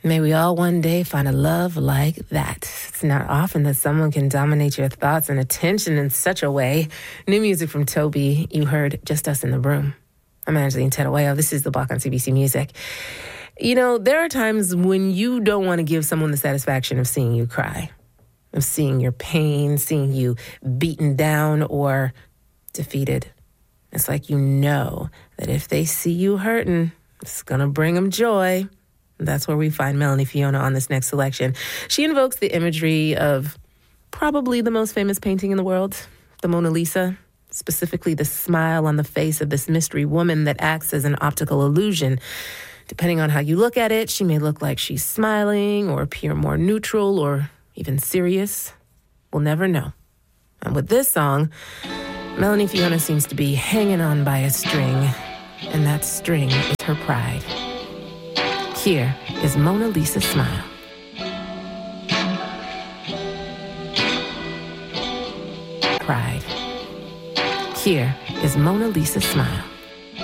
May we all one day find a love like that. It's not often that someone can dominate your thoughts and attention in such a way. New music from Toby. You heard Just Us in the Room. I'm Angeline Tedoeo. This is The Block on CBC Music. You know, there are times when you don't want to give someone the satisfaction of seeing you cry, of seeing your pain, seeing you beaten down or defeated. It's like you know that if they see you hurting, it's going to bring them joy. That's where we find Melanie Fiona on this next selection. She invokes the imagery of probably the most famous painting in the world, the Mona Lisa, specifically the smile on the face of this mystery woman that acts as an optical illusion. Depending on how you look at it, she may look like she's smiling or appear more neutral or even serious. We'll never know. And with this song, Melanie Fiona seems to be hanging on by a string, and that string is her pride. Here is Mona Lisa's Smile. Pride. Here is Mona Lisa's Smile.